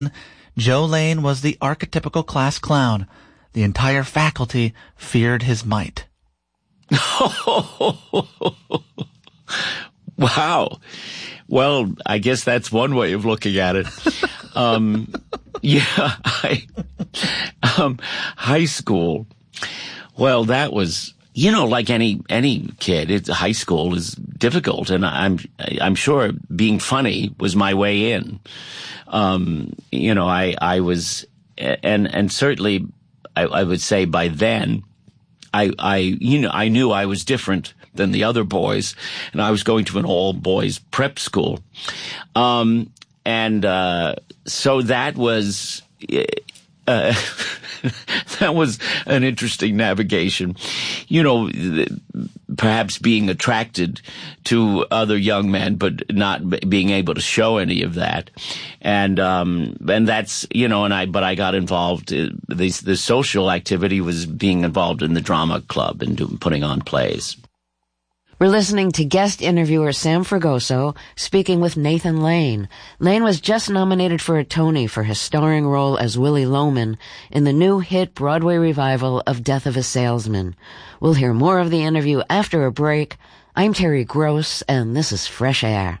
Joe Lane was the archetypical class clown. The entire faculty feared his might. Wow. Well, I guess that's one way of looking at it. High school. Well, that was, like any kid, high school is difficult, and I'm sure being funny was my way in. I was, and certainly I would say by then, I knew I was different than the other boys, and I was going to an all-boys prep school. So that was, that was an interesting navigation. Perhaps being attracted to other young men, but not being able to show any of that. And that's, but I got involved. The social activity was being involved in the drama club and putting on plays. We're listening to guest interviewer Sam Fragoso speaking with Nathan Lane. Lane was just nominated for a Tony for his starring role as Willie Loman in the new hit Broadway revival of Death of a Salesman. We'll hear more of the interview after a break. I'm Terry Gross, and this is Fresh Air.